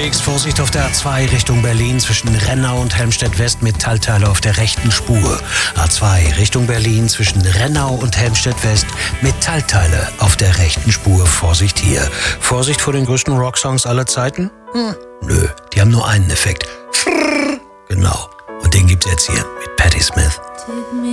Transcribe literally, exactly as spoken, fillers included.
unterwegs. Vorsicht auf der A zwei Richtung Berlin zwischen Rennau und Helmstedt-West. Metallteile auf der rechten Spur. A zwei Richtung Berlin zwischen Rennau und Helmstedt-West. Metallteile auf der rechten Spur. Vorsicht hier. Vorsicht vor den größten Rocksongs aller Zeiten? Hm, nö, die haben nur einen Effekt. Genau. Und den gibt's jetzt hier mit Patti Smith.